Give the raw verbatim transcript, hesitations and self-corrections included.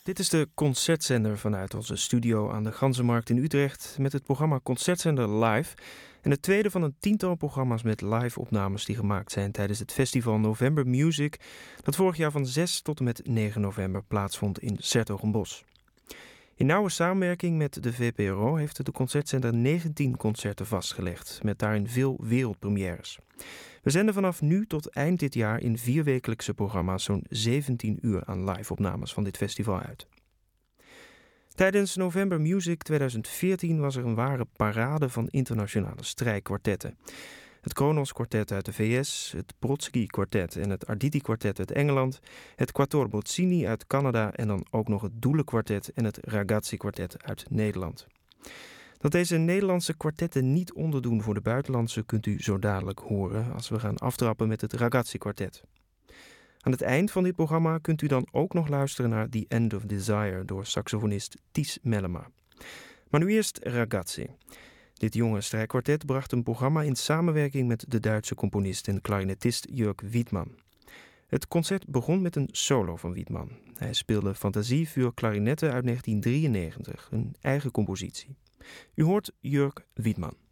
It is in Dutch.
Dit is de concertzender vanuit onze studio aan de Ganzenmarkt in Utrecht met het programma Concertzender Live. En het tweede van een tiental programma's met live-opnames die gemaakt zijn tijdens het festival November Music, dat vorig jaar van zes tot en met negen november plaatsvond in 's-Hertogenbosch. In nauwe samenwerking met de V P R O heeft de concertzender negentien concerten vastgelegd, met daarin veel wereldpremières. We zenden vanaf nu tot eind dit jaar in vierwekelijkse programma's zo'n zeventien uur aan live-opnames van dit festival uit. Tijdens November Music twintig veertien was er een ware parade van internationale strijkkwartetten. Het Kronos Kwartet uit de V S, het Brodsky Kwartet en het Arditi Kwartet uit Engeland, het Quatuor Bozzini uit Canada en dan ook nog het Doele Kwartet en het Ragazzi Kwartet uit Nederland. Dat deze Nederlandse kwartetten niet onderdoen voor de buitenlandse kunt u zo dadelijk horen als we gaan aftrappen met het Ragazzi Kwartet. Aan het eind van dit programma kunt u dan ook nog luisteren naar The End of Desire door saxofonist Ties Mellema. Maar nu eerst Ragazzi. Dit jonge strijkkwartet bracht een programma in samenwerking met de Duitse componist en klarinetist Jörg Wiedmann. Het concert begon met een solo van Wiedmann. Hij speelde Fantasie voor klarinetten uit negentien drieënnegentig, een eigen compositie. U hoort Jörg Wiedmann.